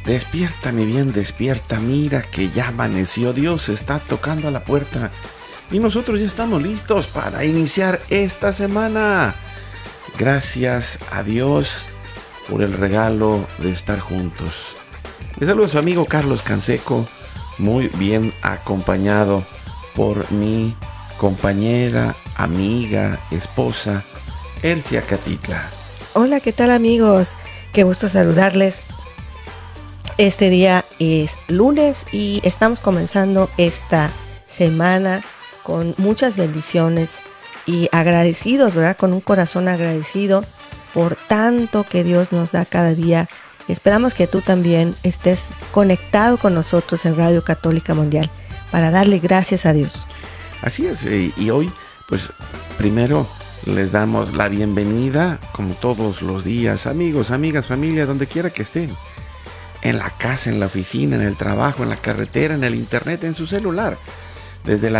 Despierta, mi bien, despierta, mira que ya amaneció, Dios está tocando a la puerta y nosotros ya estamos listos para iniciar esta semana. Gracias a Dios por el regalo de estar juntos. Les saludo a su amigo Carlos Canseco, muy bien acompañado por mi compañera, amiga, esposa, Elsia Catitla. Hola, ¿qué tal, amigos? Qué gusto saludarles. Este día es lunes y estamos comenzando esta semana con muchas bendiciones y agradecidos, ¿verdad? Con un corazón agradecido por tanto que Dios nos da cada día. Esperamos que tú también estés conectado con nosotros en Radio Católica Mundial para darle gracias a Dios. Así es, y hoy, pues, primero les damos la bienvenida, como todos los días, amigos, amigas, familia, donde quiera que estén. En la casa, en la oficina, en el trabajo, en la carretera, en el internet, en su celular. Desde la